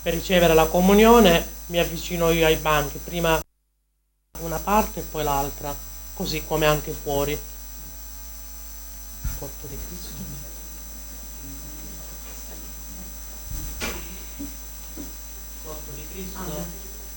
Per ricevere la comunione mi avvicino io ai banchi, prima una parte e poi l'altra, così come anche fuori. Corpo di Cristo. Corpo di Cristo.